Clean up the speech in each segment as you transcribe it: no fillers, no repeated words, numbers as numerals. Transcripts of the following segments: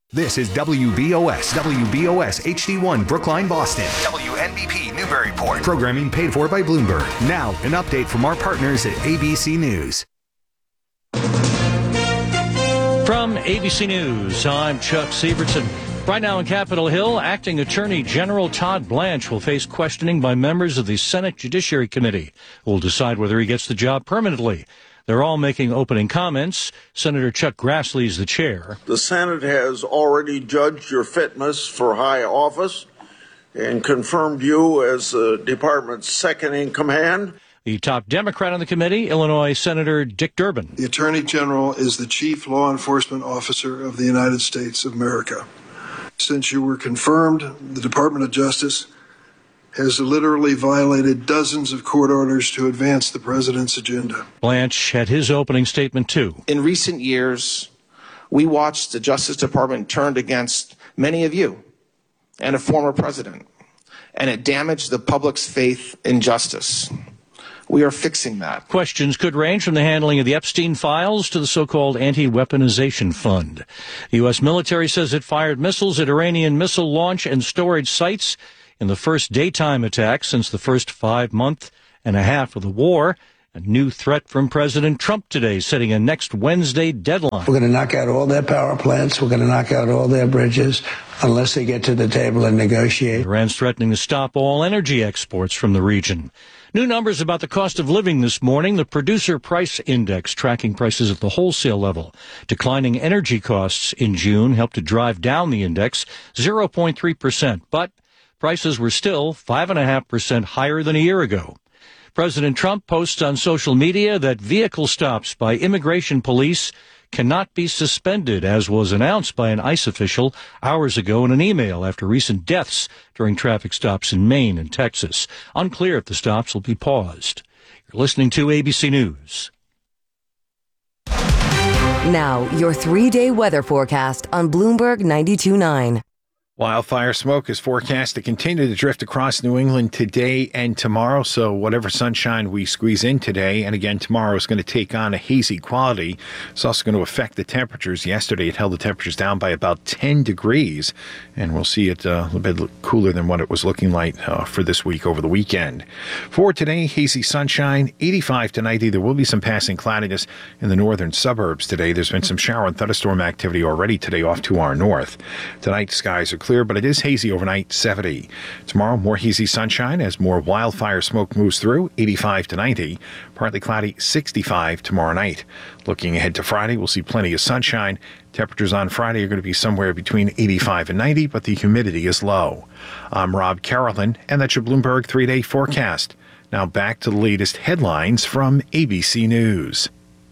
This is WBOS HD1 Brookline, Boston. WNBP Newburyport. Programming paid for by Bloomberg. Now, an update from our partners at ABC News. From ABC News, I'm Chuck Sievertson. Right now in Capitol Hill, Acting Attorney General Todd Blanche will face questioning by members of the Senate Judiciary Committee, who will decide whether he gets the job permanently. They're all making opening comments. Senator Chuck Grassley is the chair. The Senate has already judged your fitness for high office and confirmed you as the department's second in command. The top Democrat on the committee, Illinois Senator Dick Durbin. The Attorney General is the chief law enforcement officer of the United States of America. Since you were confirmed, the Department of Justice has literally violated dozens of court orders to advance the president's agenda. Blanche had his opening statement, too. In recent years, we watched the Justice Department turned against many of you and a former president, and it damaged the public's faith in justice. We are fixing that. Questions could range from the handling of the Epstein files to the so-called anti-weaponization fund. The U.S. military says it fired missiles at Iranian missile launch and storage sites in the first daytime attack since the first 5 months and a half of the war. A new threat from President Trump today, setting a next Wednesday deadline. We're going to knock out all their power plants. We're going to knock out all their bridges unless they get to the table and negotiate. Iran's threatening to stop all energy exports from the region. New numbers about the cost of living this morning. The Producer Price Index, tracking prices at the wholesale level. Declining energy costs in June helped to drive down the index 0.3%, but prices were still 5.5% higher than a year ago. President Trump posts on social media that vehicle stops by immigration police cannot be suspended, as was announced by an ICE official hours ago in an email after recent deaths during traffic stops in Maine and Texas. Unclear if the stops will be paused. You're listening to ABC News. Now, your 3-day weather forecast on Bloomberg 92.9. Wildfire smoke is forecast to continue to drift across New England today and tomorrow, so whatever sunshine we squeeze in today and again tomorrow is going to take on a hazy quality. It's also going to affect the temperatures. Yesterday it held the temperatures down by about 10 degrees, and we'll see it a little bit cooler than what it was looking like for this week over the weekend. For today, hazy sunshine, 85 to 90. There will be some passing cloudiness in the northern suburbs today. There's been some shower and thunderstorm activity already today off to our north. Tonight, skies are clear, but it is hazy overnight, 70. Tomorrow, more hazy sunshine as more wildfire smoke moves through, 85 to 90. Partly cloudy, 65 tomorrow night. Looking ahead to Friday, we'll see plenty of sunshine. Temperatures on Friday are going to be somewhere between 85 and 90, but the humidity is low. I'm Rob Carolyn, and that's your Bloomberg 3-day forecast. Now back to the latest headlines from ABC News.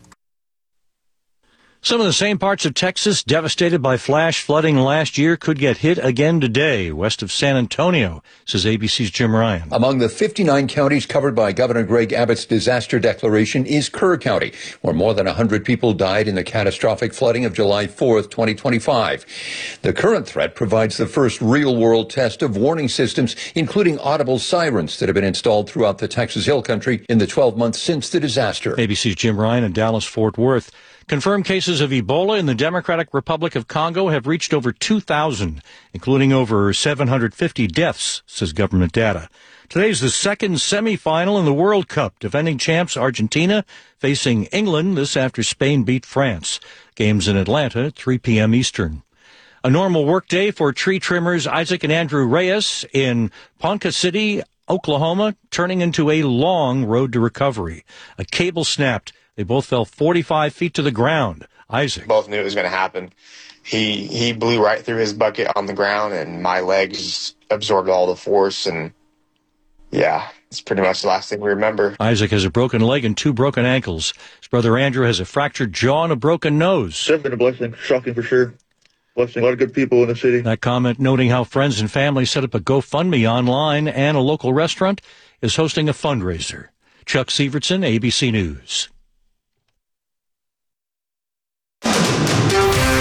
Some of the same parts of Texas devastated by flash flooding last year could get hit again today, west of San Antonio, says ABC's Jim Ryan. Among the 59 counties covered by Governor Greg Abbott's disaster declaration is Kerr County, where more than 100 people died in the catastrophic flooding of July 4th, 2025. The current threat provides the first real-world test of warning systems, including audible sirens that have been installed throughout the Texas Hill Country in the 12 months since the disaster. ABC's Jim Ryan in Dallas-Fort Worth. Confirmed cases of Ebola in the Democratic Republic of Congo have reached over 2,000, including over 750 deaths, says government data. Today's the second semifinal in the World Cup. Defending champs Argentina facing England, this after Spain beat France. Games in Atlanta at 3 p.m. Eastern. A normal workday for tree trimmers Isaac and Andrew Reyes in Ponca City, Oklahoma, turning into a long road to recovery. A cable snapped. They both fell 45 feet to the ground. Isaac. Both knew it was going to happen. He blew right through his bucket on the ground, and my legs absorbed all the force. And, yeah, it's pretty much the last thing we remember. Isaac has a broken leg and 2 broken ankles. His brother Andrew has a fractured jaw and a broken nose. It's been a blessing. Shocking for sure. Blessing. A lot of good people in the city. That comment noting how friends and family set up a GoFundMe online, and a local restaurant is hosting a fundraiser. Chuck Sievertson, ABC News. This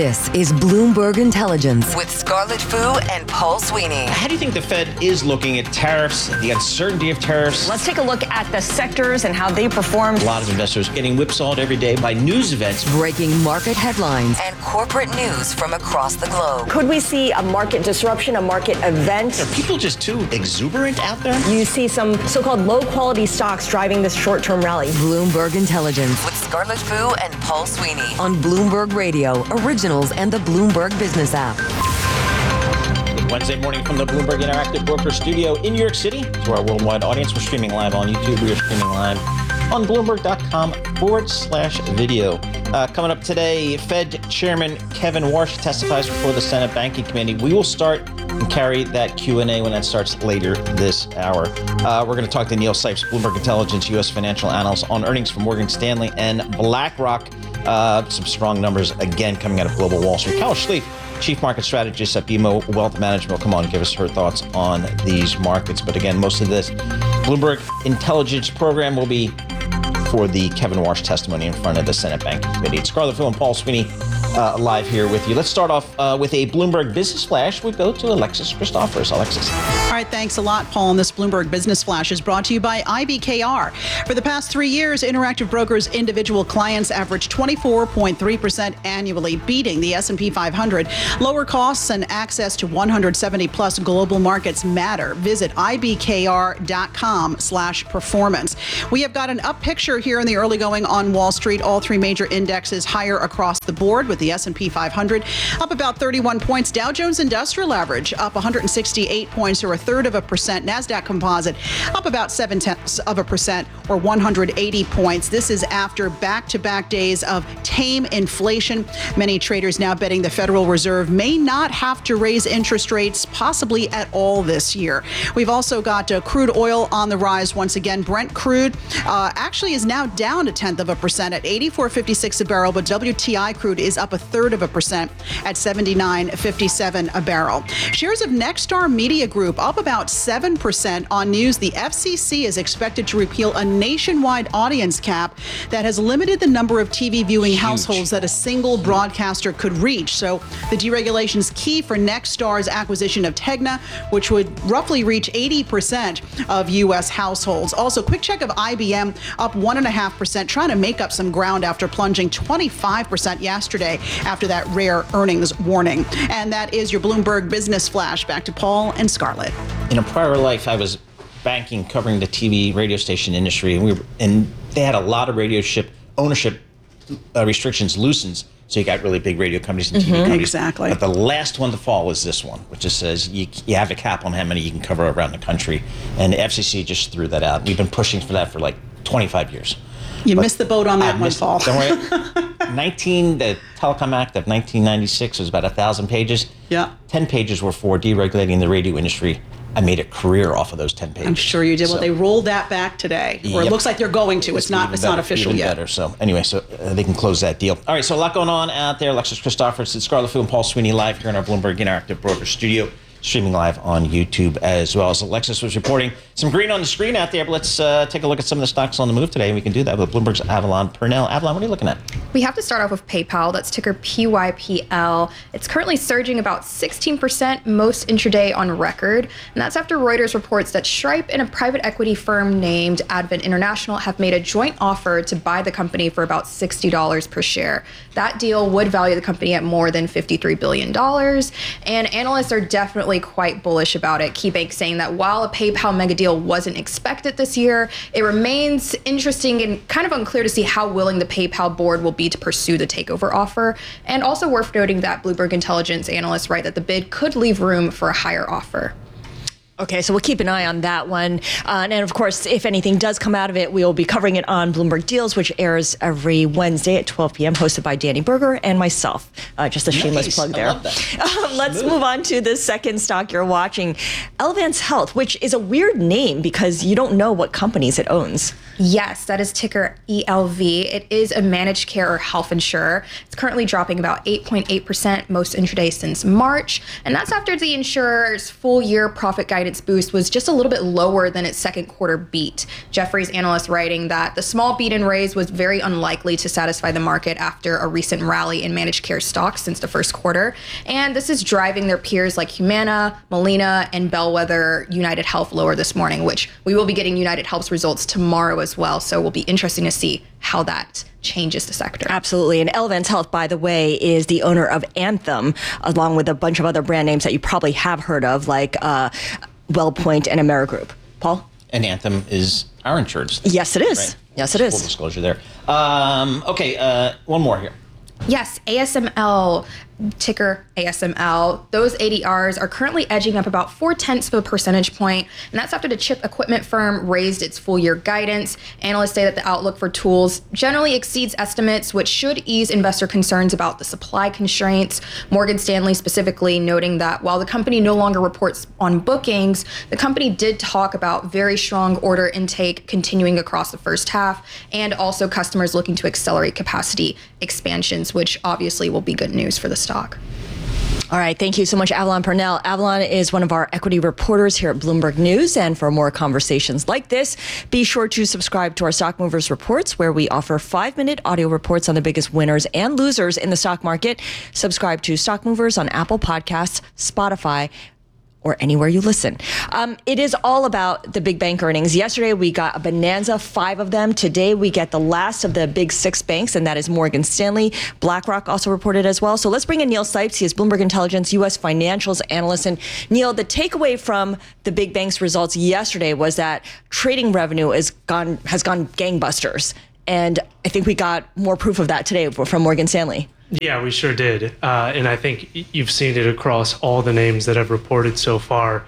This is Bloomberg Intelligence with Scarlett Fu and Paul Sweeney. How do you think the Fed is looking at tariffs, the uncertainty of tariffs? Let's take a look at the sectors and how they performed. A lot of investors getting whipsawed every day by news events. Breaking market headlines and corporate news from across the globe. Could we see a market disruption, a market event? Are people just too exuberant out there? You see some so-called low-quality stocks driving this short-term rally. Bloomberg Intelligence with Scarlett Fu and Paul Sweeney on Bloomberg Radio, Originals, and the Bloomberg Business app. Wednesday morning from the Bloomberg Interactive Broker Studio in New York City. To our worldwide audience, we're streaming live on YouTube. We are streaming live on Bloomberg.com/video. Coming up today, Fed Chairman Kevin Warsh testifies before the Senate Banking Committee. We will start and carry that Q&A when that starts later this hour. We're going to talk to Neil Sipes, Bloomberg Intelligence U.S. financial analyst, on earnings from Morgan Stanley and BlackRock. Some strong numbers again coming out of Global Wall Street. Kyle Schlief, Chief Market Strategist at BMO Wealth Management, will come on and give us her thoughts on these markets. But again, most of this Bloomberg Intelligence program will be for the Kevin Warsh testimony in front of the Senate Banking Committee. It's Scarlett Fu and Paul Sweeney live here with you. Let's start off with a Bloomberg Business Flash. We go to Alexis Christoforous. Alexis. All right, thanks a lot, Paul. And this Bloomberg Business Flash is brought to you by IBKR. For the past 3 years, Interactive Brokers' individual clients averaged 24.3% annually, beating the S&P 500. Lower costs and access to 170-plus global markets matter. Visit ibkr.com/performance. We have got an up picture here in the early going on Wall Street. All three major indexes higher across the board, with the S&P 500 up about 31 points. Dow Jones Industrial Average up 168 points, or 1/3%. NASDAQ Composite up about 0.7%, or 180 points. This is after back-to-back days of tame inflation. Many traders now betting the Federal Reserve may not have to raise interest rates, possibly at all this year. We've also got crude oil on the rise once again. Brent crude actually is now down 0.1% at 84.56 a barrel, but WTI crude is up 1/3% at 79.57 a barrel. Shares of Nexstar Media Group up about 7% on news the FCC is expected to repeal a nationwide audience cap that has limited the number of TV viewing households that a single broadcaster could reach. So the deregulation is key for Nexstar's acquisition of Tegna, which would roughly reach 80% of U.S. households. Also, quick check of IBM up 1.5%, trying to make up some ground after plunging 25% yesterday after that rare earnings warning. And that is your Bloomberg Business Flash. Back to Paul and Scarlett. In a prior life, I was banking, covering the TV radio station industry, and they had a lot of radio ownership restrictions loosened. So you got really big radio companies and TV companies. Exactly. But the last one to fall was this one, which just says you have a cap on how many you can cover around the country. And the FCC just threw that out. We've been pushing for that for like 25 years. You missed the boat on that one, Paul. Don't worry. The Telecom Act of 1996 was about 1,000 pages. Yeah. 10 pages were for deregulating the radio industry. I made a career off of those 10 pages. I'm sure you did. So, well, they rolled that back today, or it looks like they're going to. It's not official yet. Better. So anyway, they can close that deal. All right, so a lot going on out there. Alexis Christoforous, it's Scarlett Fu and Paul Sweeney live here in our Bloomberg Interactive Broker Studio, streaming live on YouTube as well. As Alexis was reporting, some green on the screen out there, but let's take a look at some of the stocks on the move today, and we can do that with Bloomberg's Avalon Purnell. Avalon, what are you looking at? We have to start off with PayPal. That's ticker PYPL. It's currently surging about 16%, most intraday on record. And that's after Reuters reports that Stripe and a private equity firm named Advent International have made a joint offer to buy the company for about $60 per share. That deal would value the company at more than $53 billion. And analysts are definitely quite bullish about it. KeyBank saying that while a PayPal mega deal wasn't expected this year, it remains interesting and kind of unclear to see how willing the PayPal board will be to pursue the takeover offer. And also worth noting that Bloomberg Intelligence analysts write that the bid could leave room for a higher offer. Okay, so we'll keep an eye on that one. And of course, if anything does come out of it, we will be covering it on Bloomberg Deals, which airs every Wednesday at 12 p.m., hosted by Danny Berger and myself. Just a shameless plug there. Let's move on to the second stock you're watching, Elevance Health, which is a weird name because you don't know what companies it owns. Yes, that is ticker ELV. It is a managed care or health insurer. It's currently dropping about 8.8% most intraday since March. And that's after the insurer's full year profit guidance guidance boost was just a little bit lower than its second quarter beat. Jefferies analyst writing that the small beat and raise was very unlikely to satisfy the market after a recent rally in managed care stocks since the first quarter. And this is driving their peers like Humana, Molina, and Bellwether United Health lower this morning, which we will be getting United Health's results tomorrow as well. So we'll be interesting to see how that changes the sector. Absolutely. And Elevance Health, by the way, is the owner of Anthem, along with a bunch of other brand names that you probably have heard of, like WellPoint and Amerigroup. Paul? And Anthem is our insurance. Yes, it is. Right? Yes, it is. Full disclosure there. One more here. Yes, ASML, ticker ASML. Those ADRs are currently edging up about 0.4 percentage point, and that's after the chip equipment firm raised its full year guidance. Analysts say that the outlook for tools generally exceeds estimates, which should ease investor concerns about the supply constraints. Morgan Stanley specifically noting that while the company no longer reports on bookings, the company did talk about very strong order intake continuing across the first half, and also customers looking to accelerate capacity expansions, which obviously will be good news for the stock. All right. Thank you so much, Avalon Purnell. Avalon is one of our equity reporters here at Bloomberg News. And for more conversations like this, be sure to subscribe to our Stock Movers Reports, where we offer 5-minute audio reports on the biggest winners and losers in the stock market. Subscribe to Stock Movers on Apple Podcasts, Spotify, or anywhere you listen. It is all about the big bank earnings. Yesterday, we got a bonanza, 5 of them. Today, we get the last of the big 6 banks, and that is Morgan Stanley. BlackRock also reported as well. So let's bring in Neil Sipes. He is Bloomberg Intelligence U.S. financials analyst. And Neil, the takeaway from the big banks results yesterday was that trading revenue has gone gangbusters. And I think we got more proof of that today from Morgan Stanley. Yeah, we sure did. And I think you've seen it across all the names that have reported so far.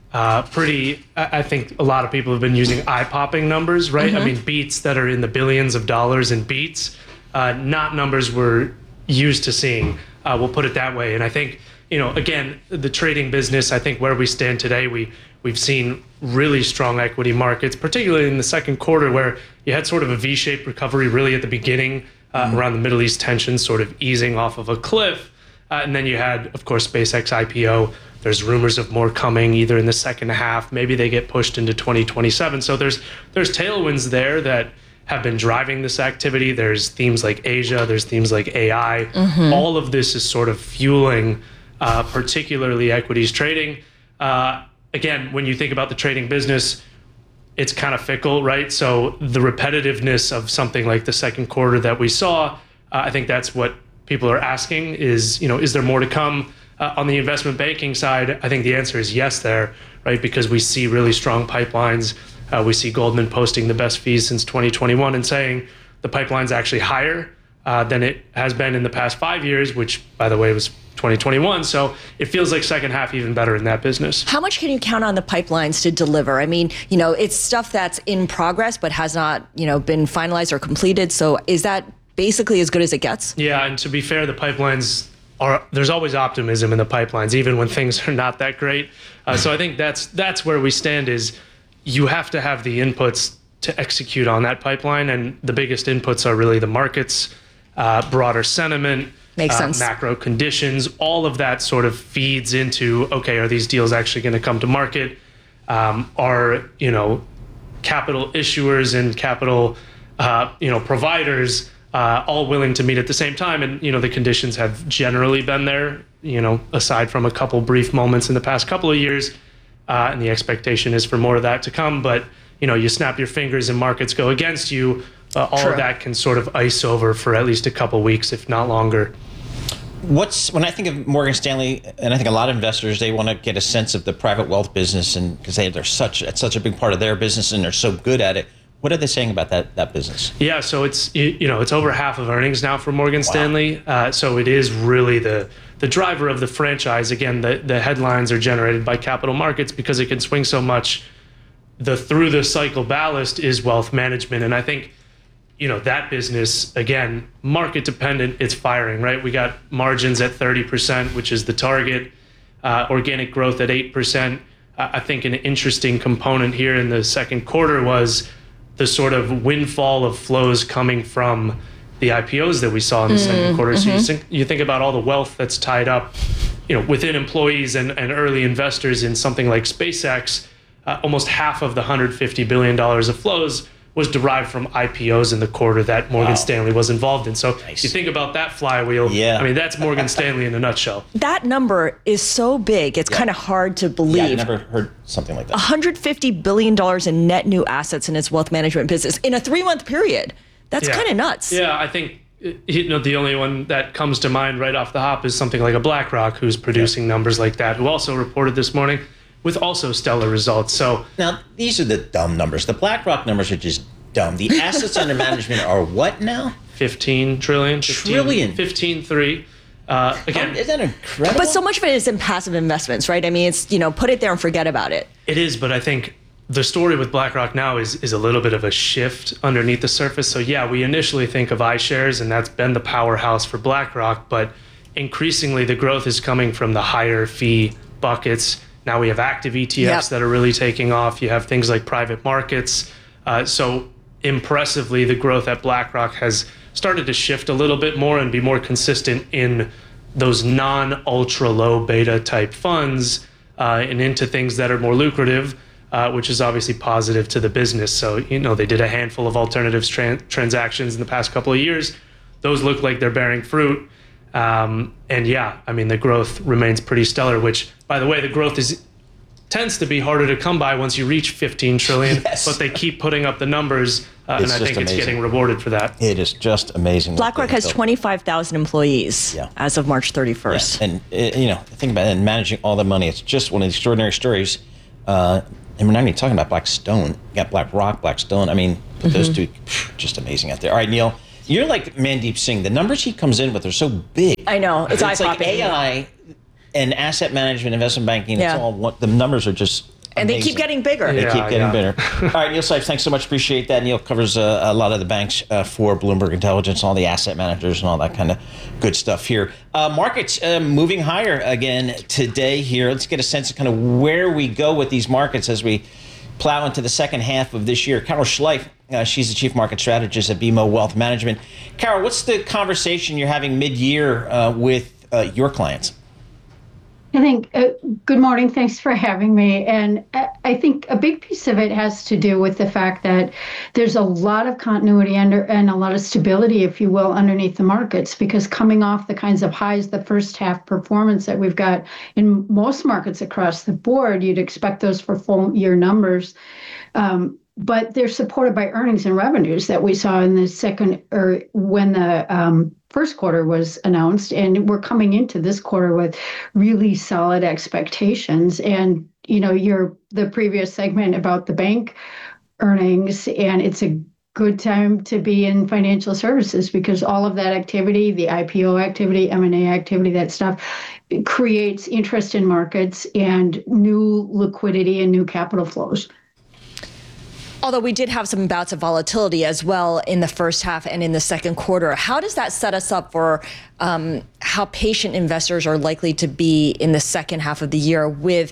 I think a lot of people have been using eye-popping numbers, right? Mm-hmm. I mean, beats that are in the billions of dollars in beats, not numbers we're used to seeing. We'll put it that way. And I think, again, the trading business, I think where we stand today, we've seen really strong equity markets, particularly in the second quarter, where you had sort of a V-shaped recovery really at the beginning, around the Middle East tensions sort of easing off of a cliff. And then you had, of course, SpaceX IPO. There's rumors of more coming either in the second half. Maybe they get pushed into 2027. So there's tailwinds there that have been driving this activity. There's themes like Asia. There's themes like AI. Mm-hmm. All of this is sort of fueling particularly equities trading. Again, when you think about the trading business, it's kind of fickle, right? So the repetitiveness of something like the second quarter that we saw, I think that's what people are asking is there more to come? On the investment banking side, I think the answer is yes there, right? Because we see really strong pipelines. We see Goldman posting the best fees since 2021 and saying the pipeline's actually higher than it has been in the past 5 years, which, by the way, was 2021. So it feels like second half even better in that business. How much can you count on the pipelines to deliver? I mean, it's stuff that's in progress but has not, been finalized or completed. So is that basically as good as it gets? Yeah, and to be fair, the pipelines there's always optimism in the pipelines, even when things are not that great. So I think that's where we stand is you have to have the inputs to execute on that pipeline. And the biggest inputs are really the markets, broader sentiment, makes sense, macro conditions. All of that sort of feeds into, okay, are these deals actually going to come to market? Are, capital issuers and capital, providers all willing to meet at the same time? And, the conditions have generally been there, aside from a couple brief moments in the past couple of years. And the expectation is for more of that to come. But, you snap your fingers and markets go against you. All True. Of that can sort of ice over for at least a couple weeks, if not longer. When I think of Morgan Stanley, and I think a lot of investors, they want to get a sense of the private wealth such and because it's such a big part of their business and they're so good at it. What are they saying about that business? Yeah, so it's it's over half of earnings now for Morgan Stanley. So it is really the driver of the franchise. Again, the headlines are generated by capital markets because it can swing so much. The through the cycle ballast is wealth management, and I think that business, again, market dependent, it's firing, right? We got margins at 30%, which is the target, organic growth at 8%. I think an interesting component here in the second quarter was the sort of windfall of flows coming from the IPOs that we saw in the second quarter. Mm-hmm. So you think about all the wealth that's tied up within employees and early investors in something like SpaceX, almost half of the $150 billion of flows was derived from IPOs in the quarter that Morgan Stanley was involved in. So you think about that flywheel. I mean, that's Morgan Stanley in a nutshell. That number is so big, it's kind of hard to believe. Yeah, I never heard something like that. $150 billion in net new assets in its wealth management business in a 3-month period. That's kind of nuts. Yeah, I think the only one that comes to mind right off the hop is something like a BlackRock, who's producing numbers like that, who also reported this morning with also stellar results. So now these are the dumb numbers. The BlackRock numbers are just dumb. The assets under management are what now? 15 trillion. 15.3. Again, isn't that incredible? But so much of it is in passive investments, right? I mean, it's, put it there and forget about it. It is, but I think the story with BlackRock now is a little bit of a shift underneath the surface. So yeah, we initially think of iShares, and that's been the powerhouse for BlackRock, but increasingly the growth is coming from the higher fee buckets. Now we have active ETFs that are really taking off. You have things like private markets. So impressively, the growth at BlackRock has started to shift a little bit more and be more consistent in those non-ultra low beta type funds and into things that are more lucrative, which is obviously positive to the business. So, they did a handful of alternatives transactions in the past couple of years. Those look like they're bearing fruit. And yeah, I mean, the growth remains pretty stellar, which, by the way, the growth tends to be harder to come by once you reach 15 trillion, but they keep putting up the numbers, and I think it's getting rewarded for that. It is just amazing. BlackRock has 25,000 employees as of March 31st. And, think about it, and managing all the money, it's just one of the extraordinary stories. And we're not even talking about Blackstone. You got BlackRock, Blackstone. I mean, those two, just amazing out there. All right, Neil, you're like Mandeep Singh. The numbers he comes in with are so big. I know. It's eye-popping. Like AI and asset management, investment banking, it's all the numbers are just and amazing. they keep getting bigger. They keep getting bigger. All right, Neil Sipes, thanks so much. Appreciate that. Neil covers a lot of the banks for Bloomberg Intelligence, all the asset managers and all that kind of good stuff here. Markets moving higher again today here. Let's get a sense of kind of where we go with these markets as we plow into the second half of this year. Carol Schleif, she's the chief market strategist at BMO Wealth Management. Carol, what's the conversation you're having mid-year with your clients? I think, good morning, thanks for having me. And I think a big piece of it has to do with the fact that there's a lot of continuity and a lot of stability, if you will, underneath the markets, because coming off the kinds of highs, the first half performance that we've got in most markets across the board, you'd expect those for full year numbers. But they're supported by earnings and revenues that we saw in the second, or when the first quarter was announced, and we're coming into this quarter with really solid expectations. And the previous segment about the bank earnings, and it's a good time to be in financial services because all of that activity, the IPO activity, M&A activity, that stuff, it creates interest in markets and new liquidity and new capital flows. Although we did have some bouts of volatility as well in the first half and in the second quarter. How does that set us up for how patient investors are likely to be in the second half of the year with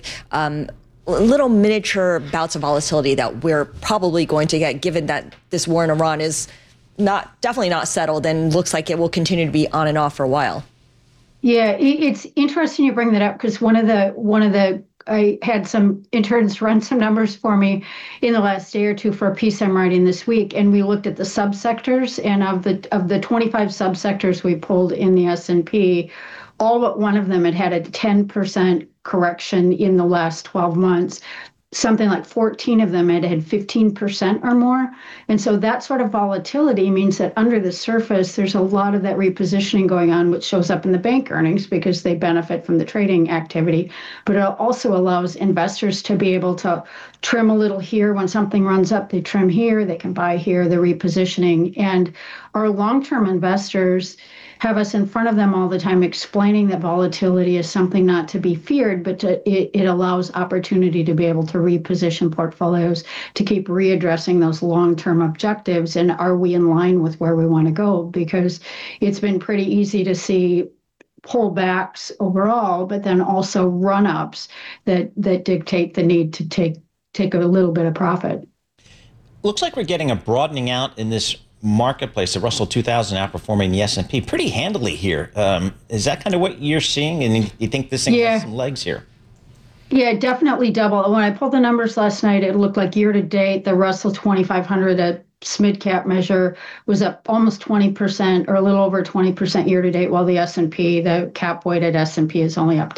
little miniature bouts of volatility that we're probably going to get, given that this war in Iran is definitely not settled and looks like it will continue to be on and off for a while? Yeah, it's interesting you bring that up because one of the I had some interns run some numbers for me in the last day or two for a piece I'm writing this week, and we looked at the subsectors, and of the 25 subsectors we pulled in the S&P, all but one of them had a 10% correction in the last 12 months. Something like 14 of them had 15% or more. And so that sort of volatility means that under the surface, there's a lot of that repositioning going on, which shows up in the bank earnings because they benefit from the trading activity. But it also allows investors to be able to trim a little here. When something runs up, they trim here, they can buy here, the repositioning. And our long-term investors have us in front of them all the time explaining that volatility is something not to be feared, but it allows opportunity to be able to reposition portfolios, to keep readdressing those long-term objectives. And are we in line with where we want to go? Because it's been pretty easy to see pullbacks overall, but then also run-ups that dictate the need to take a little bit of profit. Looks like we're getting a broadening out in this marketplace, the Russell 2000 outperforming the S&P pretty handily here. Is that kind of what you're seeing? And you think this thing has some legs here? Yeah, definitely double. When I pulled the numbers last night, it looked like year to date, the Russell 2500, a SMID cap measure, was up almost 20% or a little over 20% year to date, while the S&P, the cap weighted S&P, is only up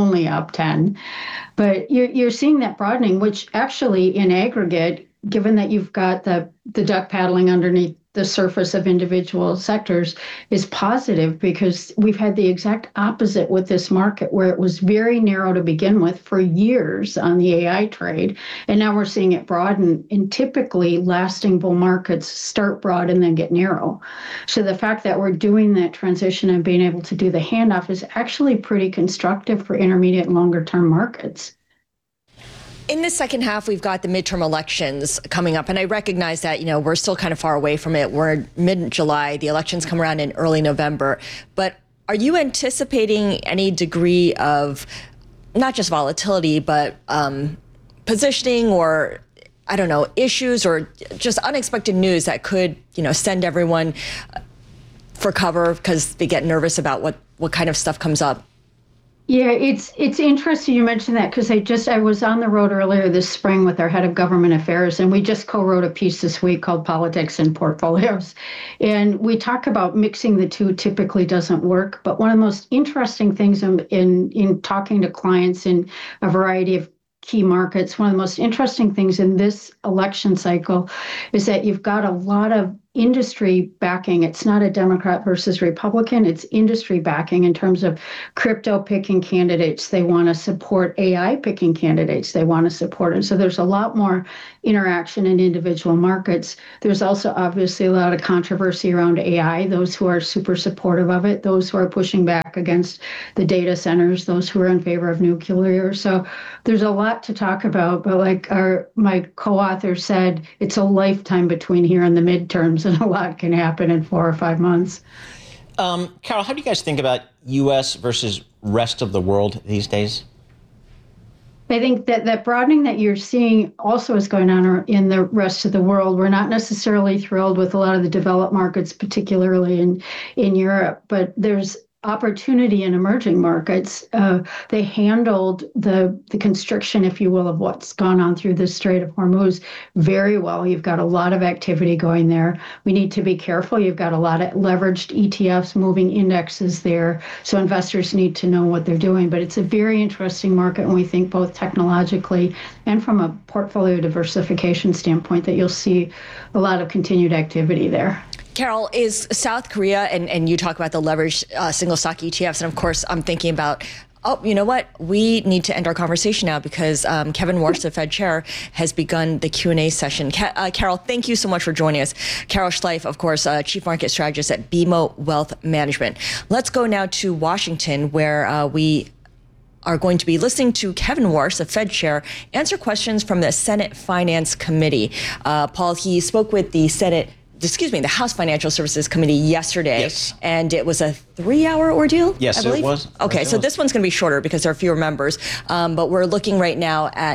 10. But you're seeing that broadening, which actually in aggregate, given that you've got the duck paddling underneath the surface of individual sectors, is positive, because we've had the exact opposite with this market, where it was very narrow to begin with for years on the AI trade. And now we're seeing it broaden, and typically lasting bull markets start broad and then get narrow. So the fact that we're doing that transition and being able to do the handoff is actually pretty constructive for intermediate and longer term markets. In the second half, we've got the midterm elections coming up, and I recognize that, we're still kind of far away from it. We're mid-July. The elections come around in early November. But are you anticipating any degree of not just volatility, but positioning or, I don't know, issues or just unexpected news that could, send everyone for cover because they get nervous about what kind of stuff comes up? Yeah, it's interesting you mentioned that, because I was on the road earlier this spring with our head of government affairs, and we just co-wrote a piece this week called Politics and Portfolios. And we talk about mixing the two typically doesn't work. But one of the most interesting things in talking to clients in a variety of key markets, one of the most interesting things in this election cycle is that you've got a lot of industry backing. It's not a Democrat versus Republican. It's industry backing in terms of crypto picking candidates. They want to support AI picking candidates. They want to support it. So there's a lot more interaction in individual markets. There's also obviously a lot of controversy around AI, those who are super supportive of it, those who are pushing back against the data centers, those who are in favor of nuclear. So there's a lot to talk about. But like my co-author said, it's a lifetime between here and the midterms, and a lot can happen in 4 or 5 months. Carol, how do you guys think about U.S. versus rest of the world these days? I think that broadening that you're seeing also is going on in the rest of the world. We're not necessarily thrilled with a lot of the developed markets, particularly in Europe, but there's opportunity in emerging markets. They handled the constriction, if you will, of what's gone on through the Strait of Hormuz very well. You've got a lot of activity going there. We need to be careful. You've got a lot of leveraged ETFs moving indexes there. So investors need to know what they're doing. But it's a very interesting market, and we think both technologically and from a portfolio diversification standpoint that you'll see a lot of continued activity there. Carol, is South Korea, and you talk about the leveraged single stock ETFs, and of course I'm thinking about, you know what? We need to end our conversation now because Kevin Warsh, the Fed chair, has begun the Q&A session. Carol, thank you so much for joining us. Carol Schleif, of course, Chief Market Strategist at BMO Wealth Management. Let's go now to Washington, where we are going to be listening to Kevin Warsh, the Fed chair, answer questions from the Senate Finance Committee. Paul, he spoke with the House Financial Services Committee yesterday, yes, and it was a 3-hour ordeal, yes, I believe? It was. Okay, so this one's going to be shorter because there are fewer members, but we're looking right now at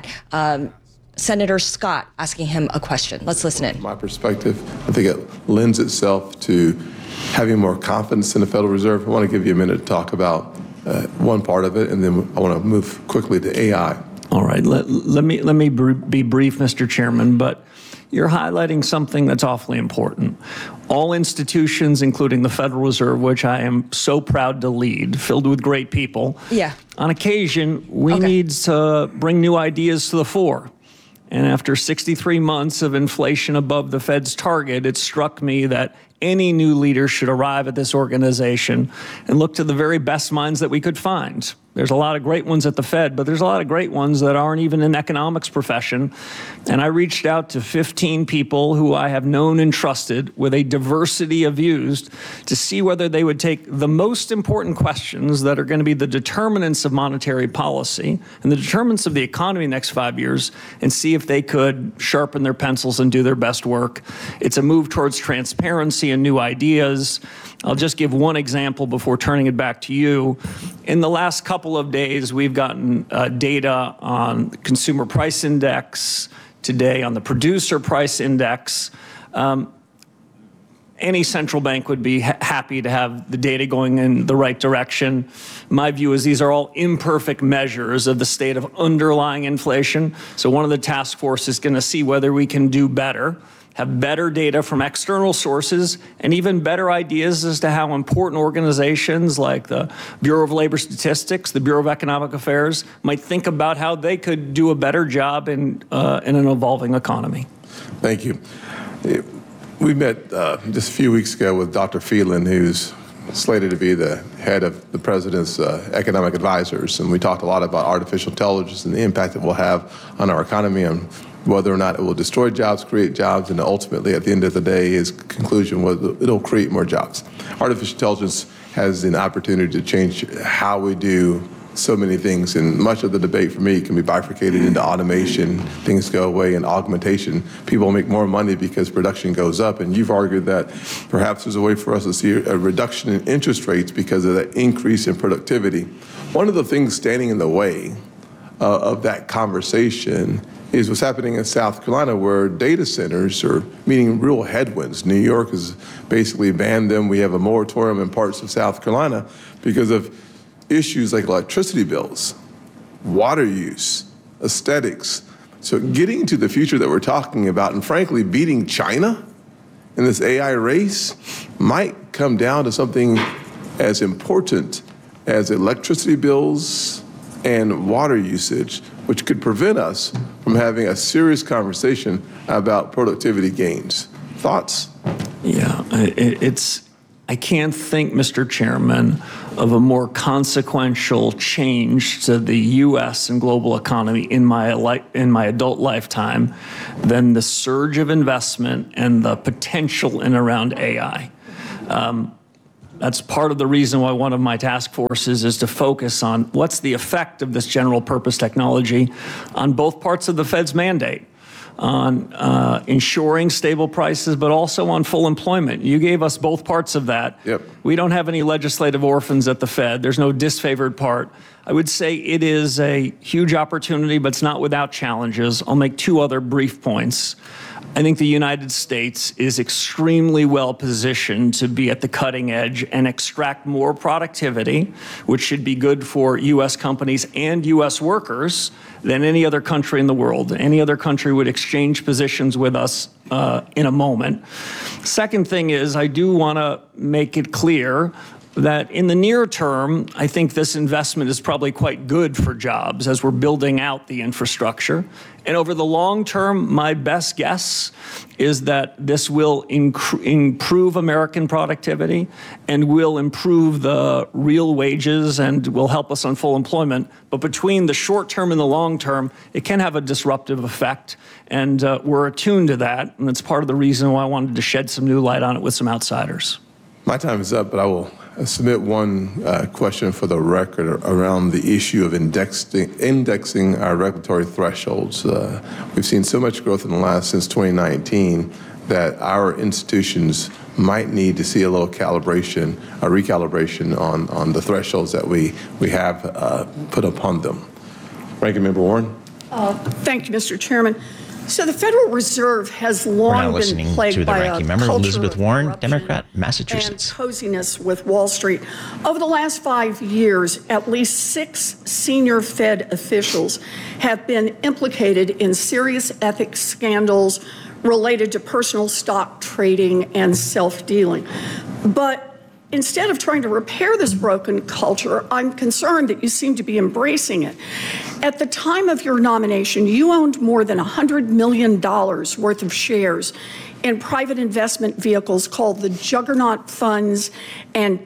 Senator Scott asking him a question. Let's listen in. From my perspective, I think it lends itself to having more confidence in the Federal Reserve. I want to give you a minute to talk about one part of it, and then I want to move quickly to AI. All right, let me be brief, Mr. Chairman, but you're highlighting something that's awfully important. All institutions, including the Federal Reserve, which I am so proud to lead, filled with great people. Yeah. On occasion, we need to bring new ideas to the fore. And after 63 months of inflation above the Fed's target, it struck me that any new leader should arrive at this organization and look to the very best minds that we could find. There's a lot of great ones at the Fed, but there's a lot of great ones that aren't even in the economics profession. And I reached out to 15 people who I have known and trusted with a diversity of views to see whether they would take the most important questions that are going to be the determinants of monetary policy and the determinants of the economy in the next 5 years and see if they could sharpen their pencils and do their best work. It's a move towards transparency and new ideas. I'll just give one example before turning it back to you. In the last couple of days, we've gotten data on the consumer price index, today on the producer price index. any central bank would be happy to have the data going in the right direction. My view is these are all imperfect measures of the state of underlying inflation. So one of the task force is going to see whether we can do better, have better data from external sources, and even better ideas as to how important organizations like the Bureau of Labor Statistics, the Bureau of Economic Affairs, might think about how they could do a better job in an evolving economy. Thank you. We met just a few weeks ago with Dr. Phelan, who's slated to be the head of the president's economic advisors, and we talked a lot about artificial intelligence and the impact it will have on our economy and whether or not it will destroy jobs, create jobs, and ultimately, at the end of the day, his conclusion was it'll create more jobs. Artificial intelligence has an opportunity to change how we do so many things, and much of the debate for me can be bifurcated into automation, things go away, and augmentation. People make more money because production goes up, and you've argued that perhaps there's a way for us to see a reduction in interest rates because of that increase in productivity. One of the things standing in the way of that conversation is what's happening in South Carolina, where data centers are meeting real headwinds. New York has basically banned them. We have a moratorium in parts of South Carolina because of issues like electricity bills, water use, aesthetics. So getting to the future that we're talking about, and frankly, beating China in this AI race might come down to something as important as electricity bills and water usage, which could prevent us from having a serious conversation about productivity gains. Thoughts? Yeah, I can't think, Mr. Chairman, of a more consequential change to the U.S. and global economy in my adult lifetime than the surge of investment and the potential in around AI. That's part of the reason why one of my task forces is to focus on what's the effect of this general purpose technology on both parts of the Fed's mandate, on ensuring stable prices, but also on full employment. You gave us both parts of that. Yep. We don't have any legislative orphans at the Fed. There's no disfavored part. I would say it is a huge opportunity, but it's not without challenges. I'll make two other brief points. I think the United States is extremely well positioned to be at the cutting edge and extract more productivity, which should be good for U.S. companies and U.S. workers than any other country in the world. Any other country would exchange positions with us in a moment. Second thing is, I do want to make it clear that in the near term, I think this investment is probably quite good for jobs as we're building out the infrastructure. And over the long term, my best guess is that this will improve American productivity and will improve the real wages and will help us on full employment. But between the short term and the long term, it can have a disruptive effect. And we're attuned to that. And it's part of the reason why I wanted to shed some new light on it with some outsiders. My time is up, but I will submit one question for the record around the issue of indexing our regulatory thresholds. We've seen so much growth in the since 2019 that our institutions might need to see a little recalibration on the thresholds that we have put upon them. Ranking Member Warren. Thank you, Mr. Chairman. So the Federal Reserve has long been plagued by a culture Elizabeth Warren, of Democrat, Massachusetts. and coziness with Wall Street. Over the last 5 years, at least 6 senior Fed officials have been implicated in serious ethics scandals related to personal stock trading and self-dealing. But instead of trying to repair this broken culture, I'm concerned that you seem to be embracing it. At the time of your nomination, you owned more than $100 million worth of shares in private investment vehicles called the Juggernaut Funds and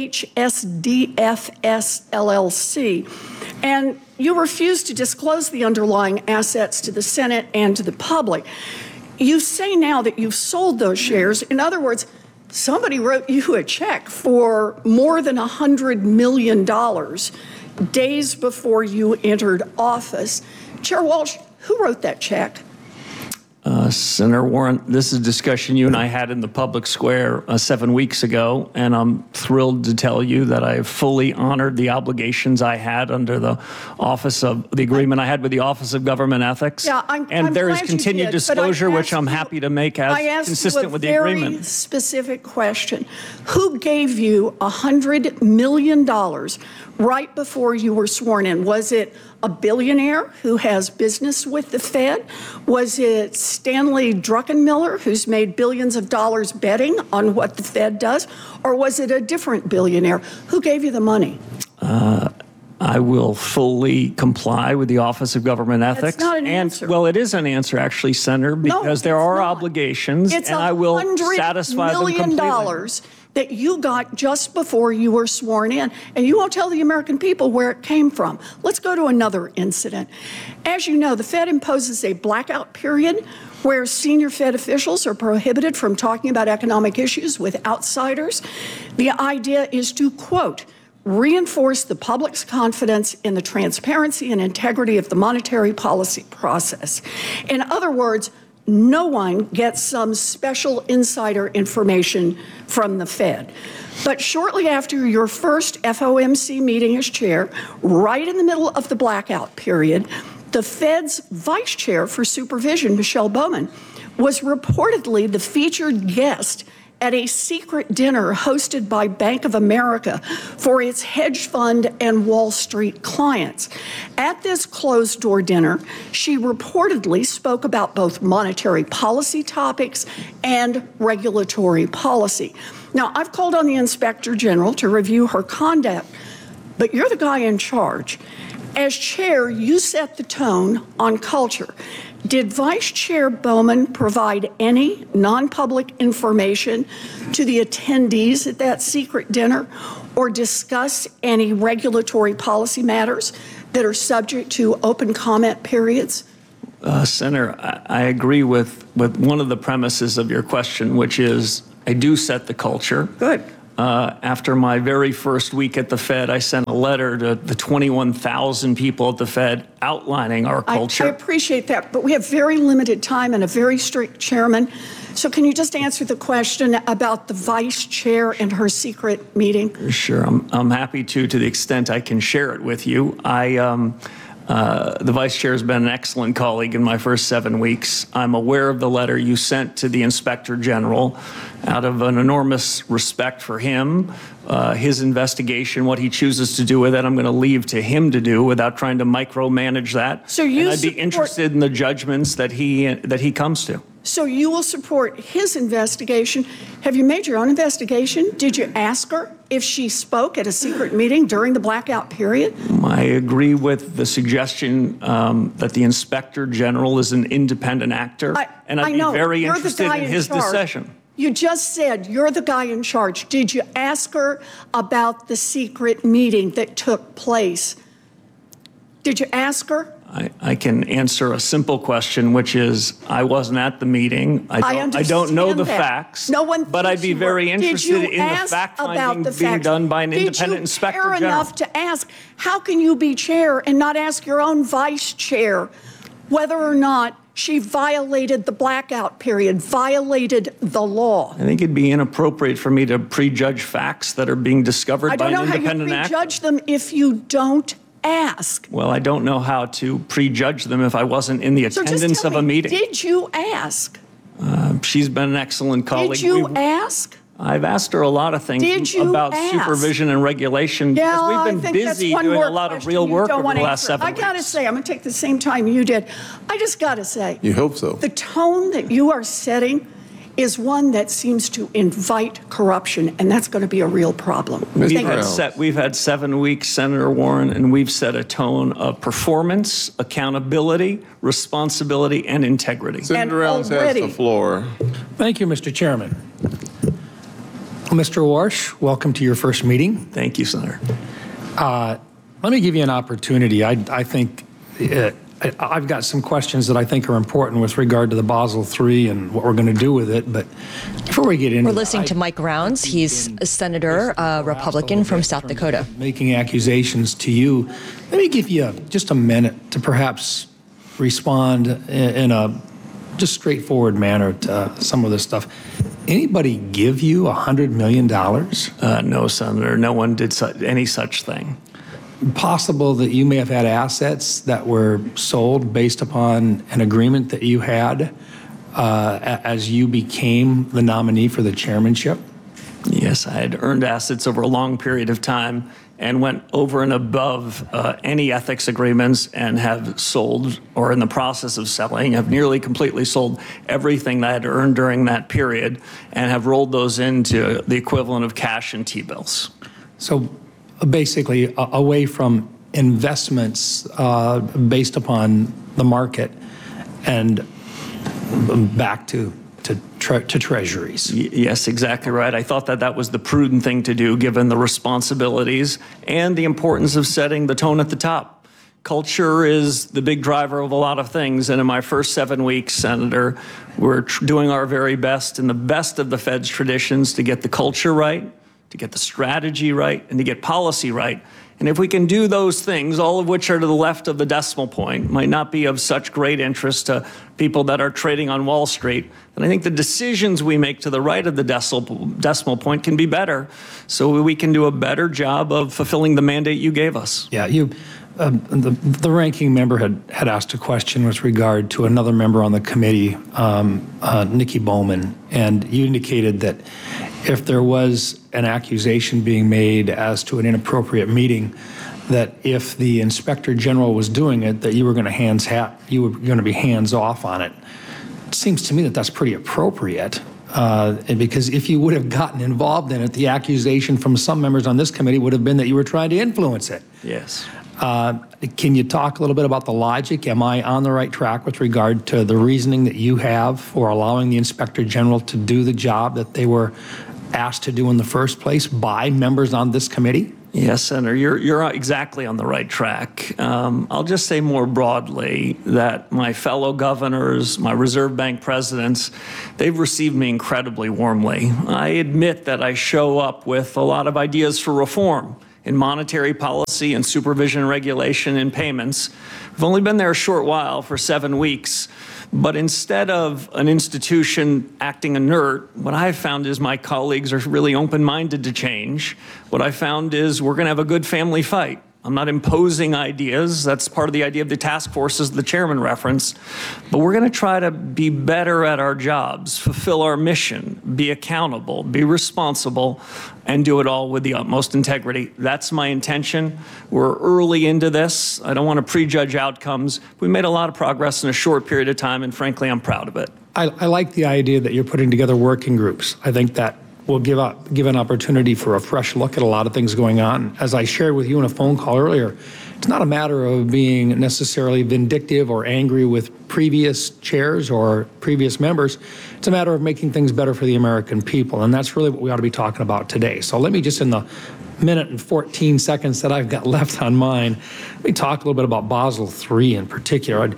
THSDFS LLC. And you refused to disclose the underlying assets to the Senate and to the public. You say now that you've sold those shares. In other words, somebody wrote you a check for more than $100 million days before you entered office. Chair Walsh, who wrote that check? Senator Warren, this is a discussion you and I had in the public square 7 weeks ago, and I'm thrilled to tell you that I have fully honored the obligations I had under the agreement I had with the Office of Government Ethics. Yeah, and there is glad you continued did, disclosure, which I'm happy to make as consistent with the agreement. I asked you a very specific question. Who gave you $100 million right before you were sworn in? Was it a billionaire who has business with the Fed? Was it Stanley Druckenmiller, who's made billions of dollars betting on what the Fed does? Or was it a different billionaire? Who gave you the money? I will fully comply with the Office of Government Ethics. That's not an answer. Well, it is an answer, actually, Senator, because there are obligations, It's and I will $100 satisfy them completely. million that you got just before you were sworn in, and you won't tell the American people where it came from. Let's go to another incident. As you know, the Fed imposes a blackout period where senior Fed officials are prohibited from talking about economic issues with outsiders. The idea is to, quote, reinforce the public's confidence in the transparency and integrity of the monetary policy process. In other words, no one gets some special insider information from the Fed. But shortly after your first FOMC meeting as chair, right in the middle of the blackout period, the Fed's vice chair for supervision, Michelle Bowman, was reportedly the featured guest at a secret dinner hosted by Bank of America for its hedge fund and Wall Street clients. At this closed-door dinner, she reportedly spoke about both monetary policy topics and regulatory policy. Now, I've called on the Inspector General to review her conduct, but you're the guy in charge. As chair, you set the tone on culture. Did Vice Chair Bowman provide any non-public information to the attendees at that secret dinner or discuss any regulatory policy matters that are subject to open comment periods? Senator, I agree with one of the premises of your question, which is I do set the culture. Good. After my very first week at the Fed, I sent a letter to the 21,000 people at the Fed outlining our culture. I appreciate that, but we have very limited time and a very strict chairman. So can you just answer the question about the vice chair and her secret meeting? Sure, I'm happy to the extent I can share it with you. The vice chair has been an excellent colleague in my first 7 weeks. I'm aware of the letter you sent to the Inspector General. Out of an enormous respect for him, his investigation, what he chooses to do with it, I'm going to leave to him to do without trying to micromanage that. So you and I'd be interested in the judgments that he comes to. So you will support his investigation. Have you made your own investigation? Did you ask her if she spoke at a secret meeting during the blackout period? I agree with the suggestion that the Inspector General is an independent actor, and I'd be very interested in his decision. You just said you're the guy in charge. Did you ask her about the secret meeting that took place? Did you ask her? I can answer a simple question, which is I wasn't at the meeting. I don't know the facts. No one. But I'd be very interested in the fact-finding being done by an independent Inspector General. Did you care enough to ask? How can you be chair and not ask your own vice chair whether or not she violated the blackout period, violated the law? I think it'd be inappropriate for me to prejudge facts that are being discovered by an independent actor. I don't know how you prejudge them if you don't ask. Well, I don't know how to prejudge them if I wasn't in the attendance of a meeting. Did you ask? She's been an excellent colleague. Did you ask? I've asked her a lot of things about supervision and regulation because we've been busy doing a lot of real work over the last 7 weeks. I got to say, I'm going to take the same time you did. I just got to say. You hope so. The tone that you are setting is one that seems to invite corruption, and that's going to be a real problem. We've had 7 weeks, Senator Warren, and we've set a tone of performance, accountability, responsibility, and integrity. Senator Rounds has the floor. Thank you, Mr. Chairman. Mr. Warsh, welcome to your first meeting. Thank you, Senator. Let me give you an opportunity. I think I've got some questions that I think are important with regard to the Basel III and what we're going to do with it. But before we get into we're listening to Mike Rounds. He's a senator, Republican from South Dakota. Making accusations to you. Let me give you just a minute to perhaps respond in a just straightforward manner to some of this stuff. Anybody give you $100 million? No, Senator. No one did any such thing. Possible that you may have had assets that were sold based upon an agreement that you had as you became the nominee for the chairmanship? Yes, I had earned assets over a long period of time and went over and above any ethics agreements and have sold, or in the process of selling, have nearly completely sold everything that I had earned during that period and have rolled those into the equivalent of cash and T-bills. So basically away from investments based upon the market and back to treasuries. Yes, exactly right. I thought that was the prudent thing to do given the responsibilities and the importance of setting the tone at the top. Culture is the big driver of a lot of things, and in my first 7 weeks, Senator, we're doing our very best in the best of the Fed's traditions to get the culture right, to get the strategy right, and to get policy right. And if we can do those things, all of which are to the left of the decimal point, might not be of such great interest to people that are trading on Wall Street, then I think the decisions we make to the right of the decimal point can be better, so we can do a better job of fulfilling the mandate you gave us. Yeah, the ranking member had asked a question with regard to another member on the committee, Nikki Bowman, and you indicated that if there was an accusation being made as to an inappropriate meeting, that if the Inspector General was doing it, that you were going to be hands off on it. It seems to me that that's pretty appropriate, because if you would have gotten involved in it, the accusation from some members on this committee would have been that you were trying to influence it. Yes. Can you talk a little bit about the logic? Am I on the right track with regard to the reasoning that you have for allowing the Inspector General to do the job that they were asked to do in the first place by members on this committee? Yes, Senator, you're exactly on the right track. I'll just say more broadly that my fellow governors, my Reserve Bank presidents, they've received me incredibly warmly. I admit that I show up with a lot of ideas for reform in monetary policy and supervision and regulation and payments. I've only been there a short while, for 7 weeks, but instead of an institution acting inert, what I've found is my colleagues are really open-minded to change. What I found is we're going to have a good family fight. I'm not imposing ideas. That's part of the idea of the task forces the chairman referenced. But we're going to try to be better at our jobs, fulfill our mission, be accountable, be responsible, and do it all with the utmost integrity. That's my intention. We're early into this. I don't want to prejudge outcomes. We made a lot of progress in a short period of time, and frankly, I'm proud of it. I like the idea that you're putting together working groups. I think that will give an opportunity for a fresh look at a lot of things going on. As I shared with you in a phone call earlier, it's not a matter of being necessarily vindictive or angry with previous chairs or previous members. It's a matter of making things better for the American people, and that's really what we ought to be talking about today. So let me just, in the minute and 14 seconds that I've got left on mine, let me talk a little bit about Basel III in particular.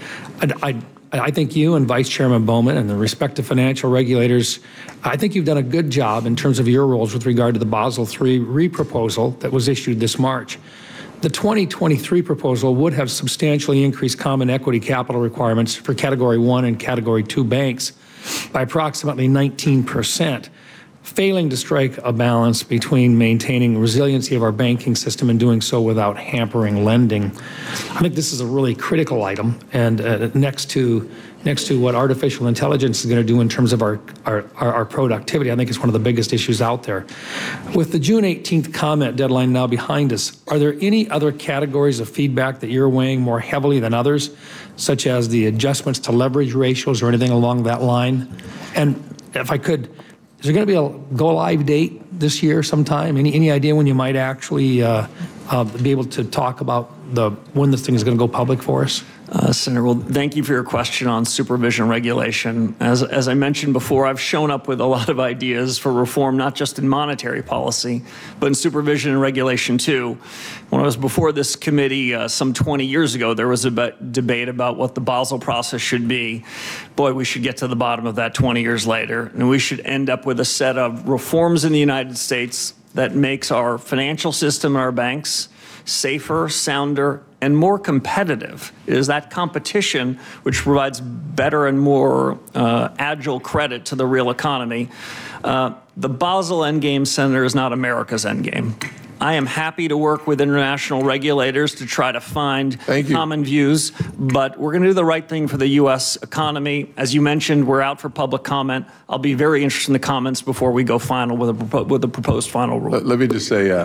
I think you and Vice Chairman Bowman and the respective financial regulators, I think you've done a good job in terms of your roles with regard to the Basel III re-proposal that was issued this March. The 2023 proposal would have substantially increased common equity capital requirements for Category 1 and Category 2 banks by approximately 19%, failing to strike a balance between maintaining resiliency of our banking system and doing so without hampering lending. I think this is a really critical item, and next to what artificial intelligence is going to do in terms of our productivity, I think it's one of the biggest issues out there. With the June 18th comment deadline now behind us, are there any other categories of feedback that you're weighing more heavily than others, such as the adjustments to leverage ratios or anything along that line? And if I could, is there going to be a go-live date this year sometime? Any idea when you might actually be able to talk about when this thing is going to go public for us? Senator, well, thank you for your question on supervision regulation. As I mentioned before, I've shown up with a lot of ideas for reform, not just in monetary policy, but in supervision and regulation too. When I was before this committee some 20 years ago, there was a debate about what the Basel process should be. Boy, we should get to the bottom of that 20 years later, and we should end up with a set of reforms in the United States that makes our financial system and our banks safer, sounder, and more competitive. It is that competition which provides better and more agile credit to the real economy. The Basel Endgame, Senator, is not America's endgame. I am happy to work with international regulators to try to find common views, but we're going to do the right thing for the U.S. economy. As you mentioned, we're out for public comment. I'll be very interested in the comments before we go final with the proposed final rule. Let me just say,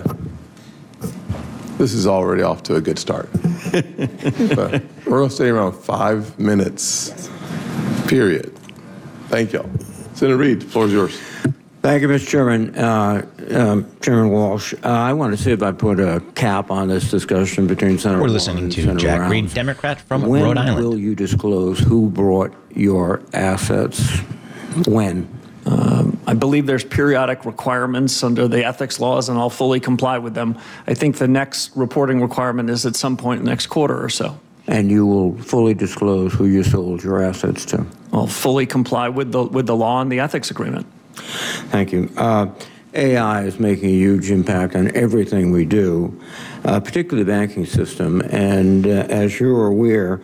this is already off to a good start. But we're going to stay around 5 minutes, period. Thank y'all. Senator Reid, the floor is yours. Thank you, Mr. Chairman. Chairman Walsh, I want to see if I put a cap on this discussion between Senator We're Warren listening and to Senator Jack Rounds. Reed, Democrat from When Rhode Island. will you disclose who brought your assets? When? I believe there's periodic requirements under the ethics laws, and I'll fully comply with them. I think the next reporting requirement is at some point in the next quarter or so. And you will fully disclose who you sold your assets to? I'll fully comply with the law and the ethics agreement. Thank you. AI is making a huge impact on everything we do, particularly the banking system. And as you're aware,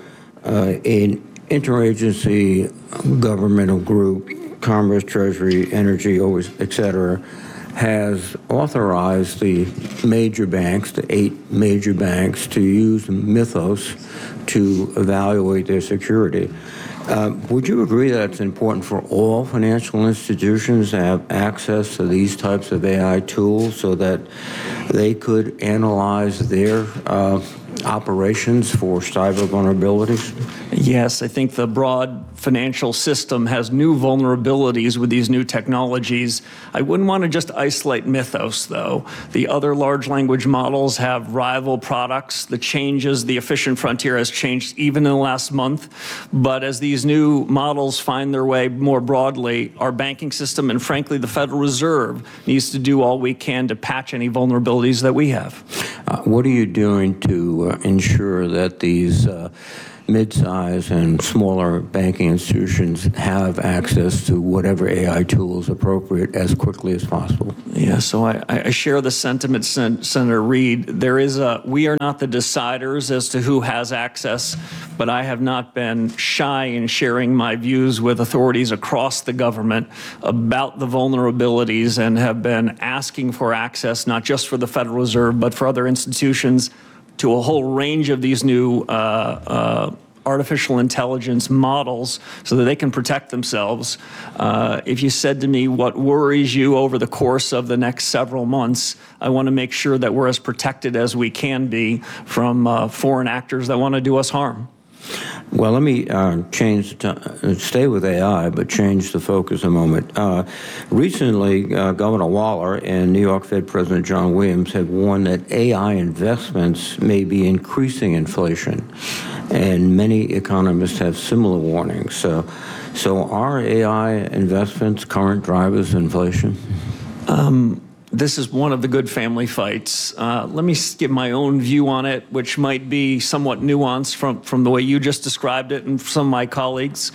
an interagency governmental group, Commerce, Treasury, Energy, et cetera, has authorized the major banks, the 8 major banks, to use Mythos to evaluate their security. Would you agree that it's important for all financial institutions to have access to these types of AI tools so that they could analyze their operations for cyber vulnerabilities? Yes, I think the broad financial system has new vulnerabilities with these new technologies. I wouldn't want to just isolate Mythos, though. The other large language models have rival products. The efficient frontier has changed even in the last month. But as these new models find their way more broadly, our banking system and, frankly, the Federal Reserve needs to do all we can to patch any vulnerabilities that we have. What are you doing to ensure that these mid-size and smaller banking institutions have access to whatever AI tool is appropriate as quickly as possible? Yeah, so I share the sentiment, Senator Reid. We are not the deciders as to who has access, but I have not been shy in sharing my views with authorities across the government about the vulnerabilities and have been asking for access, not just for the Federal Reserve, but for other institutions, to a whole range of these new artificial intelligence models so that they can protect themselves. If you said to me, what worries you over the course of the next several months, I want to make sure that we're as protected as we can be from foreign actors that want to do us harm. Well, let me stay with AI, but change the focus a moment. Recently, Governor Waller and New York Fed President John Williams have warned that AI investments may be increasing inflation, and many economists have similar warnings. So are AI investments current drivers of inflation? This is one of the good family fights. Let me give my own view on it, which might be somewhat nuanced from the way you just described it and some of my colleagues.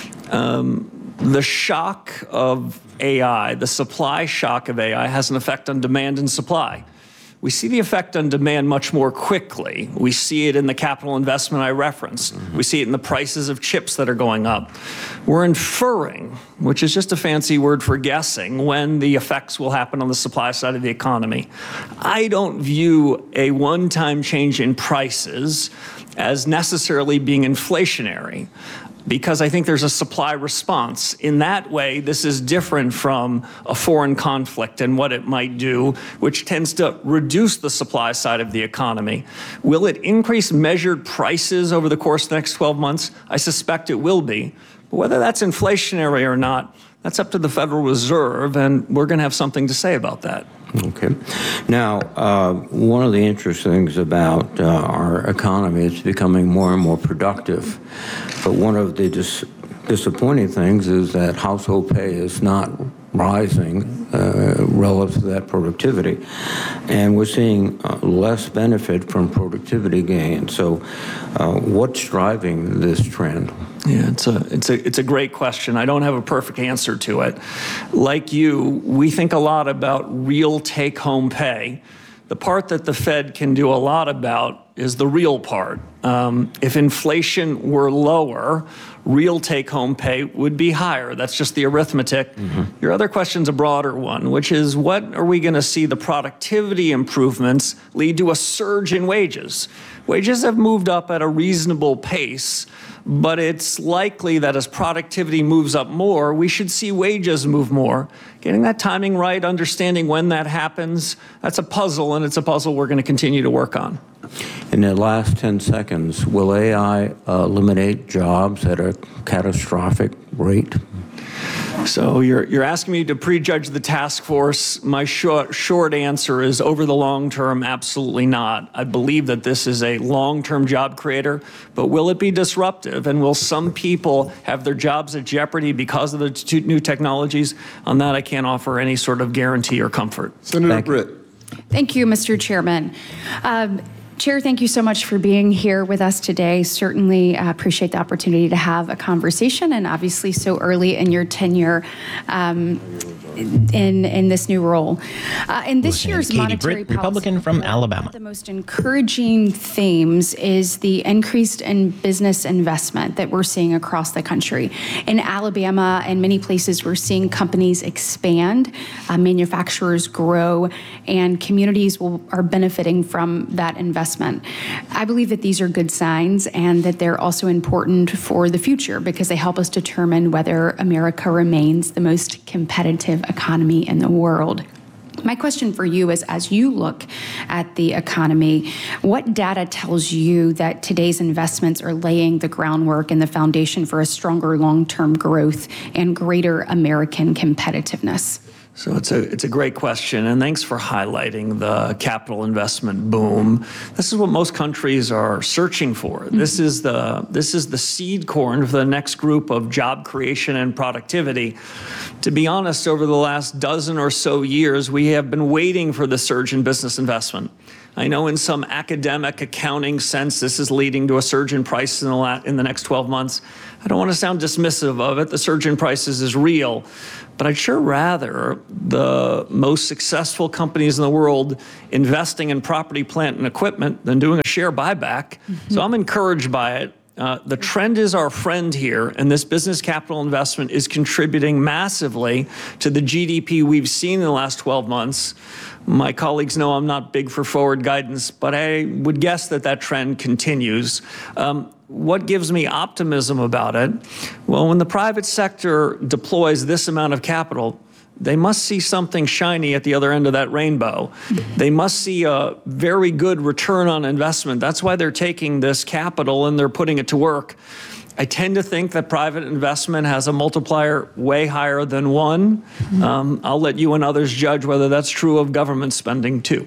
The shock of AI, the supply shock of AI, has an effect on demand and supply. We see the effect on demand much more quickly. We see it in the capital investment I referenced. We see it in the prices of chips that are going up. We're inferring, which is just a fancy word for guessing, when the effects will happen on the supply side of the economy. I don't view a one-time change in prices as necessarily being inflationary, because I think there's a supply response. In that way, this is different from a foreign conflict and what it might do, which tends to reduce the supply side of the economy. Will it increase measured prices over the course of the next 12 months? I suspect it will be. But whether that's inflationary or not, that's up to the Federal Reserve, and we're going to have something to say about that. Okay. Now, one of the interesting things about our economy is becoming more and more productive. But one of the disappointing things is that household pay is not rising relative to that productivity. And we're seeing less benefit from productivity gains. So what's driving this trend? Yeah, it's a great question. I don't have a perfect answer to it. Like you, we think a lot about real take-home pay. The part that the Fed can do a lot about is the real part. If inflation were lower, real take-home pay would be higher. That's just the arithmetic. Your other question's a broader one, which is what are we going to see the productivity improvements lead to a surge in wages? Wages have moved up at a reasonable pace, but it's likely that as productivity moves up more, we should see wages move more. Getting that timing right, understanding when that happens, that's a puzzle, and it's a puzzle we're going to continue to work on. In the last 10 seconds, will AI eliminate jobs at a catastrophic rate? So you're asking me to prejudge the task force. My short answer is over the long term, absolutely not. I believe that this is a long-term job creator, but will it be disruptive? And will some people have their jobs at jeopardy because of the new technologies? On that, I can't offer any sort of guarantee or comfort. Senator Britt. Thank you, Mr. Chairman. Chair, thank you so much for being here with us today. Certainly appreciate the opportunity to have a conversation, and obviously so early in your tenure in this new role. In this year's Katie monetary Britt, Republican from Alabama. One of the most encouraging themes is the increased in business investment that we're seeing across the country. In Alabama and many places, we're seeing companies expand, manufacturers grow, and communities are benefiting from that investment. I believe that these are good signs and that they're also important for the future because they help us determine whether America remains the most competitive economy in the world. My question for you is, as you look at the economy, what data tells you that today's investments are laying the groundwork and the foundation for a stronger long-term growth and greater American competitiveness? So it's a great question, and thanks for highlighting the capital investment boom. This is what most countries are searching for. This is the seed corn for the next group of job creation and productivity. To be honest, over the last dozen or so years, we have been waiting for the surge in business investment. I know in some academic accounting sense, this is leading to a surge in prices in the next 12 months. I don't want to sound dismissive of it. The surge in prices is real, but I'd sure rather the most successful companies in the world investing in property, plant, and equipment than doing a share buyback. So I'm encouraged by it. The trend is our friend here, and this business capital investment is contributing massively to the GDP we've seen in the last 12 months. My colleagues know I'm not big for forward guidance, but I would guess that trend continues. What gives me optimism about it? Well, when the private sector deploys this amount of capital, they must see something shiny at the other end of that rainbow. They must see a very good return on investment. That's why they're taking this capital and they're putting it to work. I tend to think that private investment has a multiplier way higher than one. I'll let you and others judge whether that's true of government spending too.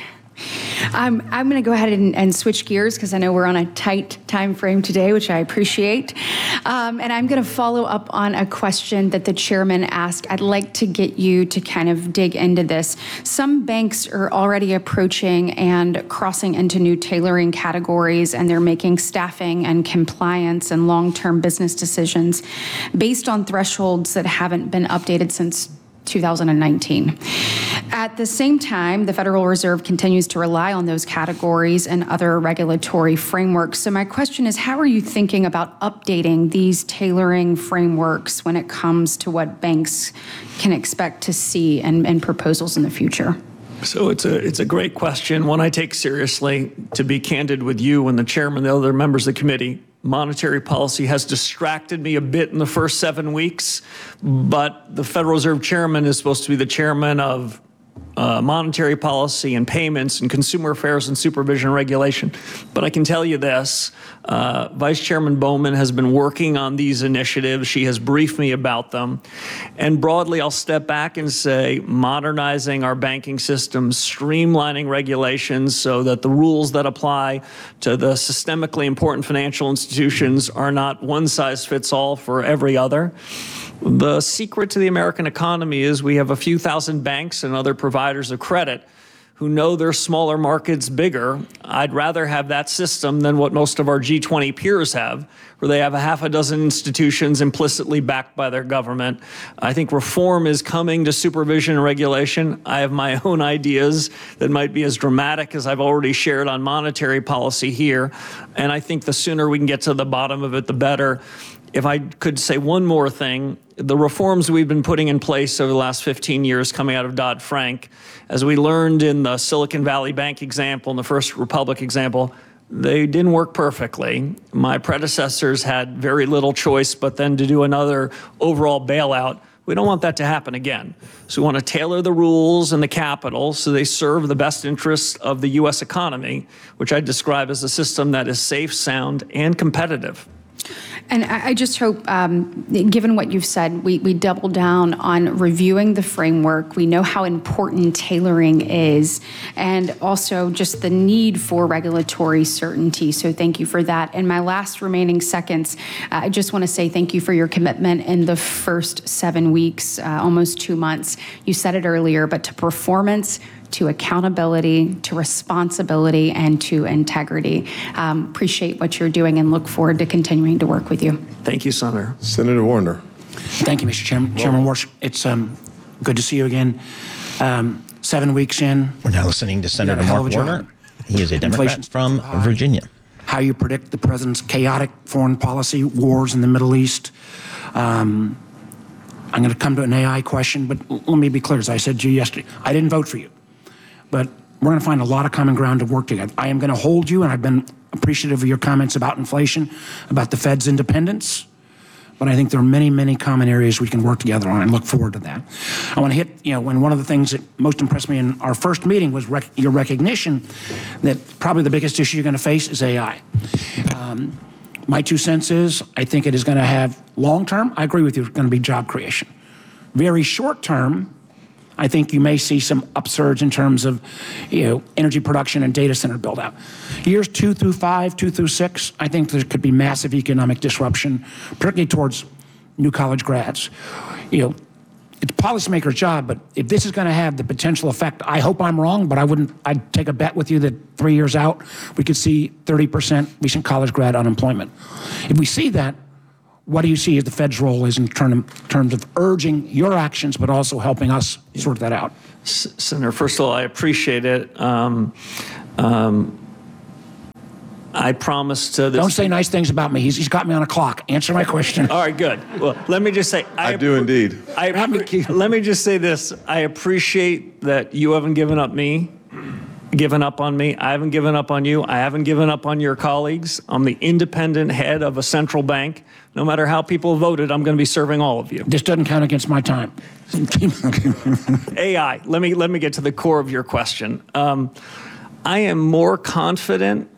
I'm going to go ahead and switch gears because I know we're on a tight time frame today, which I appreciate. And I'm going to follow up on a question that the chairman asked. I'd like to get you to kind of dig into this. Some banks are already approaching and crossing into new tailoring categories, and they're making staffing and compliance and long-term business decisions based on thresholds that haven't been updated since 2019. At the same time, the Federal Reserve continues to rely on those categories and other regulatory frameworks. So my question is, how are you thinking about updating these tailoring frameworks when it comes to what banks can expect to see and proposals in the future? So it's a great question, one I take seriously. To be candid with you and the chairman and the other members of the committee, monetary policy has distracted me a bit in the first 7 weeks, but the Federal Reserve Chairman is supposed to be the chairman of monetary policy and payments and consumer affairs and supervision and regulation. But I can tell you this, Vice Chairman Bowman has been working on these initiatives. She has briefed me about them. And broadly, I'll step back and say modernizing our banking system, streamlining regulations so that the rules that apply to the systemically important financial institutions are not one size fits all for every other. The secret to the American economy is we have a few thousand banks and other providers of credit who know their smaller markets bigger. I'd rather have that system than what most of our G20 peers have, where they have a half a dozen institutions implicitly backed by their government. I think reform is coming to supervision and regulation. I have my own ideas that might be as dramatic as I've already shared on monetary policy here. And I think the sooner we can get to the bottom of it, the better. If I could say one more thing, the reforms we've been putting in place over the last 15 years coming out of Dodd-Frank, as we learned in the Silicon Valley Bank example and the First Republic example, they didn't work perfectly. My predecessors had very little choice but then to do another overall bailout. We don't want that to happen again. So we want to tailor the rules and the capital so they serve the best interests of the U.S. economy, which I describe as a system that is safe, sound, and competitive. And I just hope, given what you've said, we double down on reviewing the framework. We know how important tailoring is, and also just the need for regulatory certainty. So thank you for that. In my last remaining seconds, I just want to say thank you for your commitment in the first 7 weeks, almost 2 months. You said it earlier, but to performance, to accountability, to responsibility, and to integrity. Appreciate what you're doing and look forward to continuing to work with you. Thank you, Senator. Senator Warner. Thank you, Mr. Chairman. Chairman Warsh, it's good to see you again. 7 weeks in. We're now listening to Senator Mark Warner. He is a Democrat from Virginia. How you predict the president's chaotic foreign policy, wars in the Middle East. I'm going to come to an AI question, but let me be clear. As I said to you yesterday, I didn't vote for you. But we're going to find a lot of common ground to work together. I am going to hold you, and I've been appreciative of your comments about inflation, about the Fed's independence. But I think there are many, many common areas we can work together on, and look forward to that. I want to hit, when one of the things that most impressed me in our first meeting was your recognition that probably the biggest issue you're going to face is AI. My 2 cents is I think it is going to have long-term, I agree with you, it's going to be job creation. Very short-term, I think you may see some upsurge in terms of, energy production and data center build out. Years 2 through 5, 2 through 6, I think there could be massive economic disruption, particularly towards new college grads. It's a policymaker's job, but if this is going to have the potential effect, I hope I'm wrong, but I'd take a bet with you that 3 years out, we could see 30% recent college grad unemployment. If we see that, what do you see as the Fed's role is in terms of urging your actions, but also helping us sort that out? Senator, first of all, I appreciate it. I promised to this. Don't say nice things about me. He's got me on a clock. Answer my question. All right, good. Well, let me just say. I do indeed. Let me just say this. I appreciate that you haven't given up on me. I haven't given up on you. I haven't given up on your colleagues. I'm the independent head of a central bank. No matter how people voted, I'm going to be serving all of you. This doesn't count against my time. AI. Let me get to the core of your question. I am more confident